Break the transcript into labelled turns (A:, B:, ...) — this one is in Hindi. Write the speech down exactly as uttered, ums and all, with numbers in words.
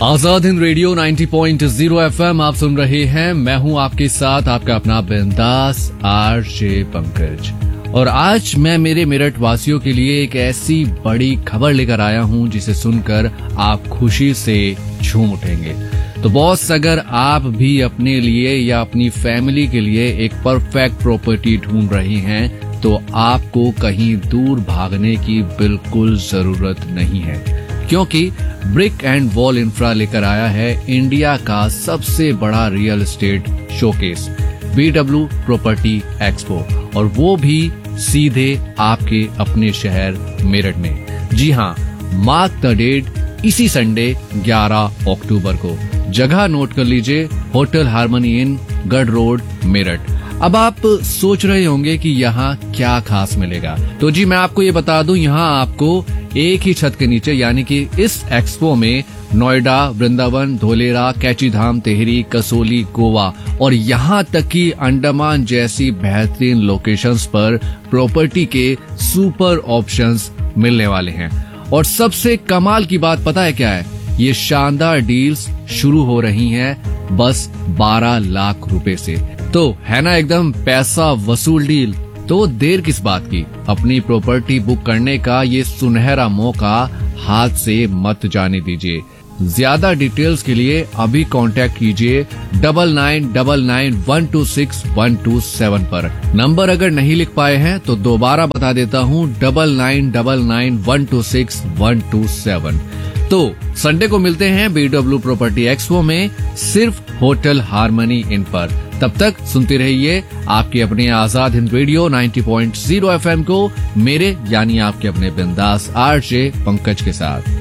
A: आजाद हिंद रेडियो नब्बे पॉइंट ज़ीरो एफएम आप सुन रहे हैं। मैं हूं आपके साथ आपका अपना बिंदास आरजे पंकज। और आज मैं मेरे मेरठ वासियों के लिए एक ऐसी बड़ी खबर लेकर आया हूं जिसे सुनकर आप खुशी से झूम उठेंगे। तो बॉस, अगर आप भी अपने लिए या अपनी फैमिली के लिए एक परफेक्ट प्रॉपर्टी ढूंढ रहे हैं तो आपको कहीं दूर भागने की बिल्कुल जरूरत नहीं है, क्योंकि ब्रिक एंड वॉल इंफ्रा लेकर आया है इंडिया का सबसे बड़ा real estate showcase B W property expo, और वो भी सीधे आपके अपने शहर मेरठ में। जी हाँ, मार्क द डेट, इसी संडे ग्यारह अक्टूबर को। जगह नोट कर लीजिए, होटल हार्मनी इन, गढ़ रोड, मेरठ। अब आप सोच रहे होंगे कि यहाँ क्या खास मिलेगा, तो जी मैं आपको ये बता दूं, यहाँ आपको एक ही छत के नीचे यानी कि इस एक्सपो में नोएडा, वृंदावन, धोलेरा, कैचीधाम, टेहरी, कसोली, गोवा और यहाँ तक कि अंडमान जैसी बेहतरीन लोकेशंस पर प्रॉपर्टी के सुपर ऑप्शंस मिलने वाले हैं। और सबसे कमाल की बात पता है क्या है? ये शानदार डील्स शुरू हो रही हैं बस बारह लाख रुपए से। तो है ना एकदम पैसा वसूल डील। तो देर किस बात की, अपनी प्रॉपर्टी बुक करने का ये सुनहरा मौका हाथ से मत जाने दीजिए। ज्यादा डिटेल्स के लिए अभी कांटेक्ट कीजिए double nine double nine one two six one two seven पर। नंबर अगर नहीं लिख पाए हैं तो दोबारा बता देता हूँ, double nine double nine one two six one two seven. तो संडे को मिलते हैं बी डब्ल्यू प्रॉपर्टी एक्सपो में, सिर्फ होटल हार्मनी इन पर। तब तक सुनते रहिए आपके अपने आजाद हिंद रेडियो नब्बे पॉइंट ज़ीरो एफएम को, मेरे यानी आपके अपने बिंदास आरजे पंकज के साथ।